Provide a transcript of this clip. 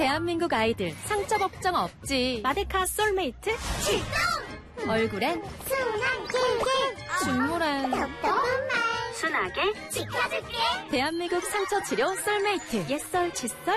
대한민국 아이들 상처 걱정 없지. 마데카 솔메이트 출동! 얼굴엔 순한 길게 중물한 답답한 말 순하게 지켜줄게. 대한민국 상처 치료 솔메이트 옛썰 칫솔